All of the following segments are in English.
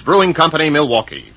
Brewing Company, Milwaukee.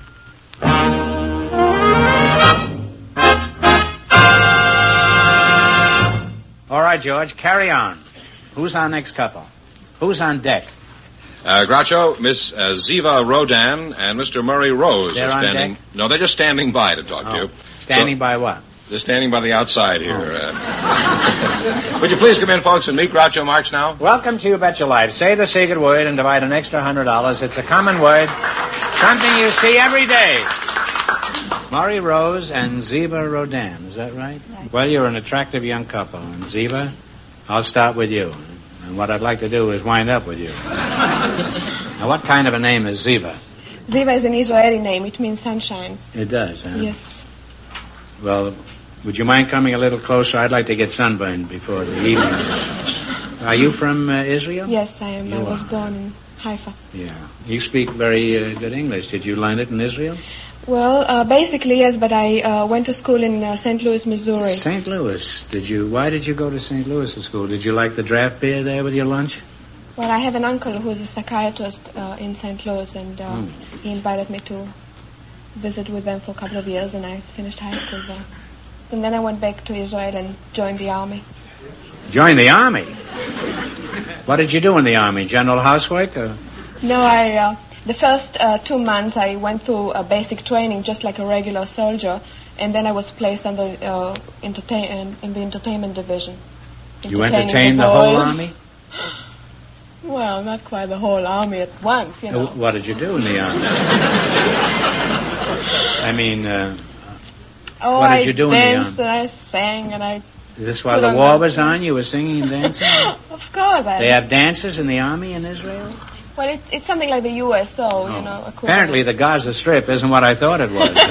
All right, George, carry on. Who's our next couple? Who's on deck? Groucho, Miss Ziva Rodan and Mr. Murray Rose They're are standing. on deck? No, they're just standing by to talk to you. Standing by what? They're standing by the outside here. Would you please come in, folks, and meet Groucho Marx now? Welcome to You Bet Your Life. Say the secret word and divide an extra $100. It's a common word, something you see every day. Murray Rose and Ziva Rodan, is that right? Well, you're an attractive young couple. And Ziva, I'll start with you. And what I'd like to do is wind up with you. Now, what kind of a name is Ziva? Ziva is an Israeli name. It means sunshine. It does, huh? Yes. Well, would you mind coming a little closer? I'd like to get sunburned before the evening. Are you from Israel? Yes, I am. I was born in Haifa. Yeah. You speak very good English. Did you learn it in Israel? Well, basically, yes, but I went to school in St. Louis, Missouri. St. Louis. Why did you go to St. Louis to school? Did you like the draft beer there with your lunch? Well, I have an uncle who's a psychiatrist in St. Louis, and he invited me to visit with them for a couple of years, and I finished high school there. And then I went back to Israel and joined the army. Joined the army? What did you do in the army? General housework? Or? No, the first 2 months I went through a basic training just like a regular soldier, and then I was placed in the entertainment division. You entertained the whole army? Well, not quite the whole army at once, you know. What did you do in the army? I mean, what did you do in the army? I danced and I sang and I... Is this while the war was on? You were singing and dancing? Of course. They have dances in the army in Israel? Well, it's something like the USO, you know. Apparently the Gaza Strip isn't what I thought it was. It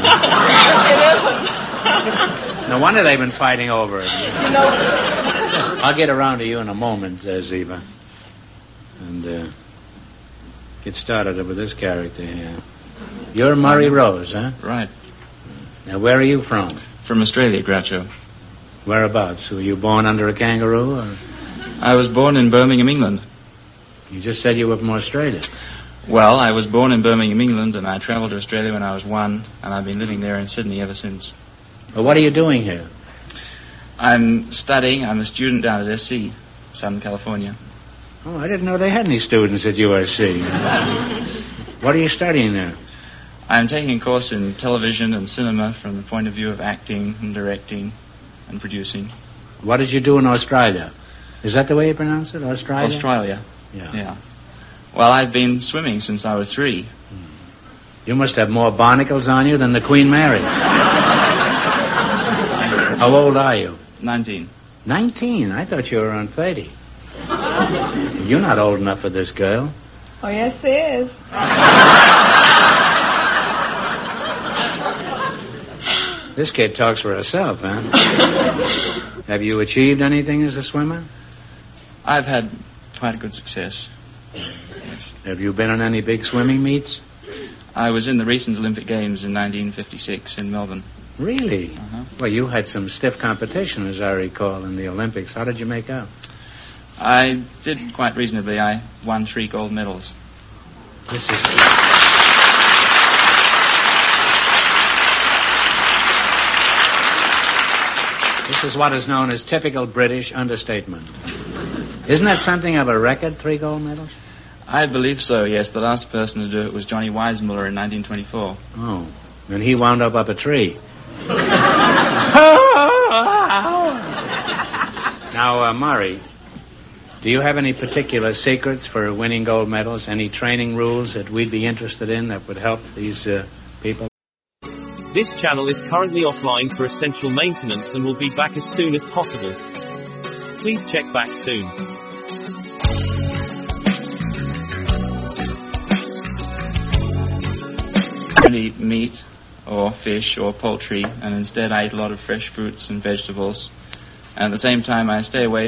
isn't. No wonder they've been fighting over it. You know... I'll get around to you in a moment, Ziva. And get started with this character here. You're Murray Rose, huh? Right. Now, where are you from? From Australia, Groucho. Whereabouts? Were you born under a kangaroo? Or? I was born in Birmingham, England. You just said you were from Australia. Well, I was born in Birmingham, England, and I travelled to Australia when I was 1, and I've been living there in Sydney ever since. Well, what are you doing here? I'm studying. I'm a student down at SC, Southern California. Oh, I didn't know they had any students at USC. What are you studying there? I'm taking a course in television and cinema from the point of view of acting and directing and producing. What did you do in Australia? Is that the way you pronounce it, Australia? Australia. Yeah. Well, I've been swimming since I was 3. You must have more barnacles on you than the Queen Mary. How old are you? 19. 19? I thought you were around 30. You're not old enough for this girl. Oh, yes, he is. This kid talks for herself, huh? Have you achieved anything as a swimmer? I've had quite a good success. Yes. Have you been on any big swimming meets? I was in the recent Olympic Games in 1956 in Melbourne. Really? Well, you had some stiff competition, as I recall, in the Olympics. How did you make out? I did quite reasonably. I won 3 gold medals. This is what is known as typical British understatement. Isn't that something of a record, 3 gold medals? I believe so, yes. The last person to do it was Johnny Weissmuller in 1924. Oh, and he wound up a tree. Now, Murray, do you have any particular secrets for winning gold medals? Any training rules that we'd be interested in that would help these people? This channel is currently offline for essential maintenance and will be back as soon as possible. Please check back soon. I don't eat meat or fish or poultry, and instead I eat a lot of fresh fruits and vegetables. And at the same time I stay away